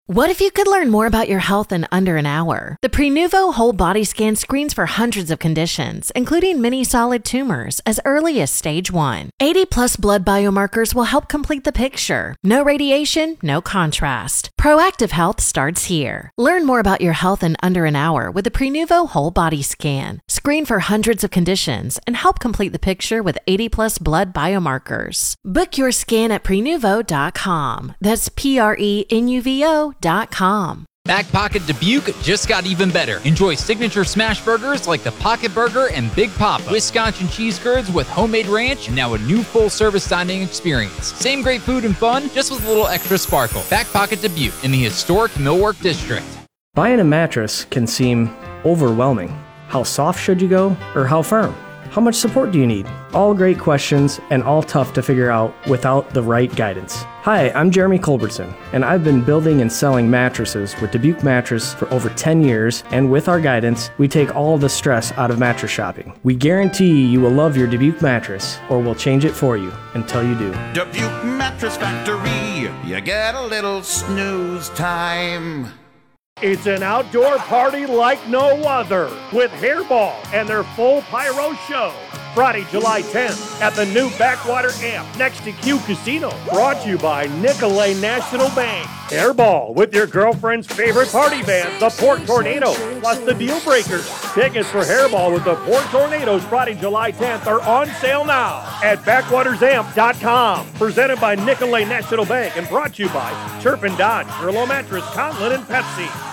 What if you could learn more about your health in under an hour? The Prenuvo Whole Body Scan screens for hundreds of conditions, including many solid tumors, as early as stage 1. 80-plus blood biomarkers will help complete the picture. No radiation, no contrast. Proactive health starts here. Learn more about your health in under an hour with the Prenuvo Whole Body Scan. Screen for hundreds of conditions and help complete the picture with 80-plus blood biomarkers. Book your scan at Prenuvo.com. That's Prenuvo.com. Back Pocket Dubuque just got even better. Enjoy signature smash burgers like the Pocket Burger and Big Papa, Wisconsin cheese curds with homemade ranch, and now a new full-service dining experience. Same great food and fun, just with a little extra sparkle. Back Pocket Dubuque in the historic Millwork District. Buying a mattress can seem overwhelming. How soft should you go, or how firm? How much support do you need? All great questions and all tough to figure out without the right guidance. Hi, I'm Jeremy Culbertson, and I've been building and selling mattresses with Dubuque Mattress for over 10 years, and with our guidance, we take all the stress out of mattress shopping. We guarantee you will love your Dubuque mattress, or we'll change it for you until you do. Dubuque Mattress Factory, you get a little snooze time. It's an outdoor party like no other with Hairball and their full pyro show. Friday, July 10th at the new Backwater Amp next to Q Casino. Brought to you by Nicolet National Bank. Hairball with your girlfriend's favorite party band, the Port Tornadoes, plus the Deal Breakers. Tickets for Hairball with the Port Tornadoes Friday, July 10th are on sale now at backwatersamp.com. Presented by Nicolet National Bank and brought to you by Turpin Dodge, Burlow Mattress, Conlin, and Pepsi.